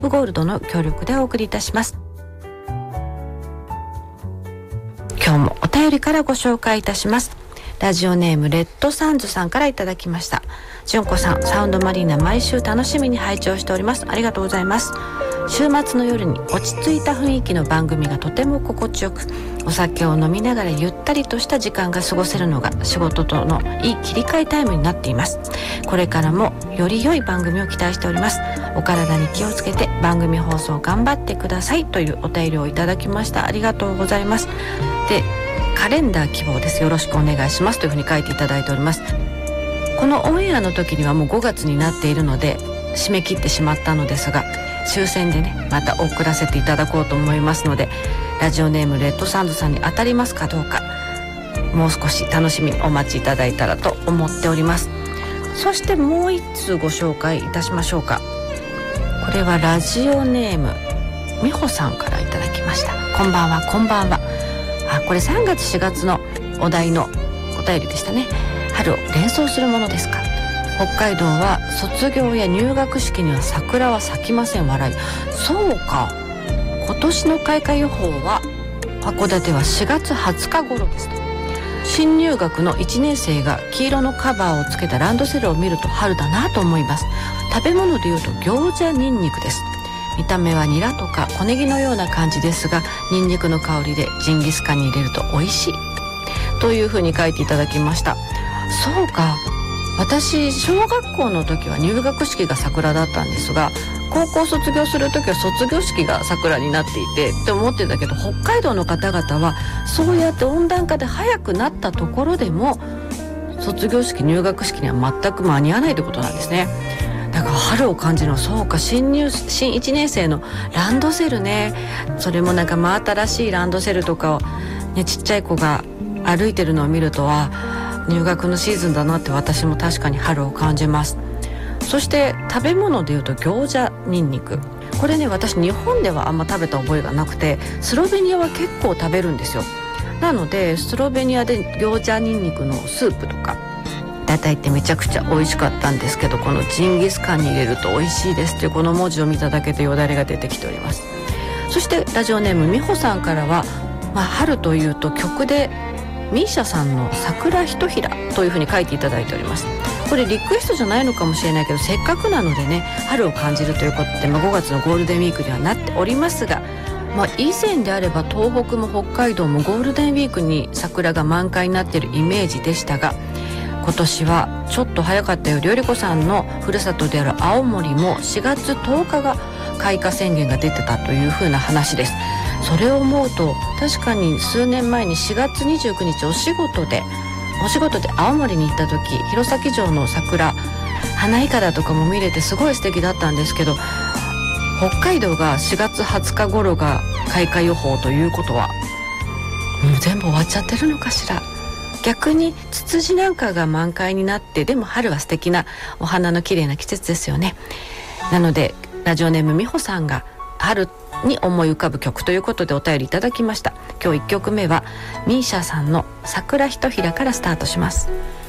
ゴールドの協力でお送りいたします。今日もお便りからご紹介いたします。ラジオネームレッドサンズさんからいただきました。純子さん、サウンドマリーナ毎週楽しみに拝聴しております。ありがとうございます。週末の夜に落ち着いた雰囲気の番組がとても心地よく、お酒を飲みながらゆったりとした時間が過ごせるのが仕事とのいい切り替えタイムになっています。これからもより良い番組を期待しております。お体に気をつけて番組放送頑張ってください、というお便りをいただきました。ありがとうございます。で、カレンダー希望です。よろしくお願いします、というふうに書いていただいております。このオンエアの時にはもう5月になっているので締め切ってしまったのですが、抽選でねまた送らせていただこうと思いますので、ラジオネームレッドサンドさんに当たりますかどうか、もう少し楽しみにお待ちいただいたらと思っております。そしてもう一通ご紹介いたしましょうか。これはラジオネームみほさんからいただきました。こんばんは、こんばんは。これ3月4月のお題のお便りでしたね。春を連想するものですか。北海道は卒業や入学式には桜は咲きません、笑い。そうか、今年の開花予報は函館は4月20日頃ですと。新入学の1年生が黄色のカバーをつけたランドセルを見ると春だなと思います。食べ物でいうと餃子ニンニクです。見た目はニラとか小ネギのような感じですが、ニンニクの香りでジンギスカンに入れると美味しい、というふうに書いていただきました。そうか、私小学校の時は入学式が桜だったんですが、高校卒業する時は卒業式が桜になっていてって思ってたけど、北海道の方々はそうやって温暖化で早くなったところでも卒業式入学式には全く間に合わないということなんですね。だから春を感じるのは、そうか、新1年生のランドセルね。それもなんか真新しいランドセルとかを、ね、ちっちゃい子が歩いてるのを見るとは入学のシーズンだなって、私も確かに春を感じます。そして食べ物でいうと餃子ニンニク、これね、私日本ではあんま食べた覚えがなくて、スロベニアは結構食べるんですよ。なのでスロベニアで餃子ニンニクのスープとかいただいてめちゃくちゃ美味しかったんですけど、このジンギスカンに入れると美味しいですというこの文字を見ただけでよだれが出てきております。そしてラジオネームみほさんからは、春というと曲でミーシャさんの桜ひとひらというふうに書いていただいております。これリクエストじゃないのかもしれないけど、せっかくなのでね、春を感じるということで、5月のゴールデンウィークにはなっておりますが、以前であれば東北も北海道もゴールデンウィークに桜が満開になっているイメージでしたが、今年はちょっと早かったようで、よりこさんのふるさとである青森も4月10日が開花宣言が出てたというふうな話です。それを思うと、確かに数年前に4月29日お仕事で青森に行った時、弘前城の桜、花いかだとかも見れてすごい素敵だったんですけど、北海道が4月20日頃が開花予報ということは、もう全部終わっちゃってるのかしら。逆にツツジなんかが満開になって、でも春は素敵なお花の綺麗な季節ですよね。なのでラジオネームみほさんが春に思い浮かぶ曲ということでお便りいただきました。今日1曲目はミーシャさんの桜ひとひらからスタートします。